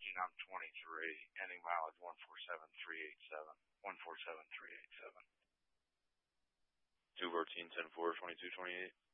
Virgin, I'm 23. Ending mileage 147387. 147387. 214, 10-4, 2228.